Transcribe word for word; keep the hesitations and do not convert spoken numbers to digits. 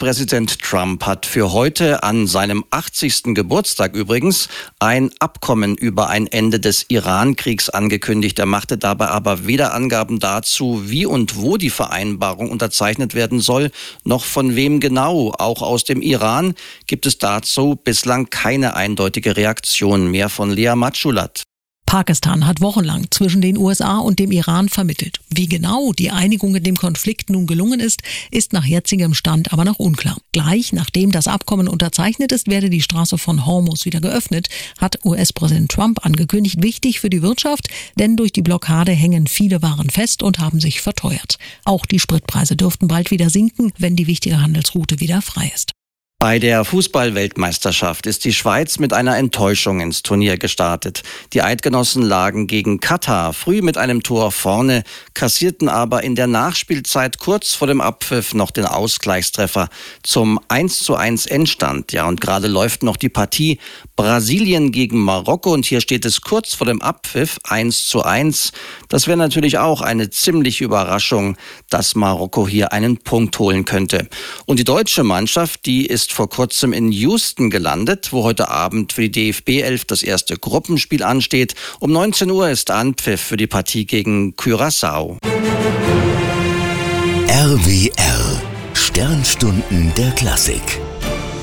U S-Präsident Trump hat für heute, an seinem achtzigsten Geburtstag übrigens, ein Abkommen über ein Ende des Iran-Kriegs angekündigt. Er machte dabei aber weder Angaben dazu, wie und wo die Vereinbarung unterzeichnet werden soll, noch von wem genau. Auch aus dem Iran gibt es dazu bislang keine eindeutige Reaktion. Mehr von Lea Matschulat. Pakistan hat wochenlang zwischen den U S A und dem Iran vermittelt. Wie genau die Einigung in dem Konflikt nun gelungen ist, ist nach jetzigem Stand aber noch unklar. Gleich nachdem das Abkommen unterzeichnet ist, werde die Straße von Hormuz wieder geöffnet, hat U S-Präsident Trump angekündigt. Wichtig für die Wirtschaft, denn durch die Blockade hängen viele Waren fest und haben sich verteuert. Auch die Spritpreise dürften bald wieder sinken, wenn die wichtige Handelsroute wieder frei ist. Bei der Fußball-Weltmeisterschaft ist die Schweiz mit einer Enttäuschung ins Turnier gestartet. Die Eidgenossen lagen gegen Katar früh mit einem Tor vorne, kassierten aber in der Nachspielzeit kurz vor dem Abpfiff noch den Ausgleichstreffer zum eins zu eins Endstand. Ja, und gerade läuft noch die Partie Brasilien gegen Marokko und hier steht es kurz vor dem Abpfiff eins zu eins. Das wäre natürlich auch eine ziemliche Überraschung, dass Marokko hier einen Punkt holen könnte. Und die deutsche Mannschaft, die ist vor kurzem in Houston gelandet, wo heute Abend für die D F B elf das erste Gruppenspiel ansteht. Um neunzehn Uhr ist Anpfiff für die Partie gegen Curaçao. R W R. Sternstunden der Klassik.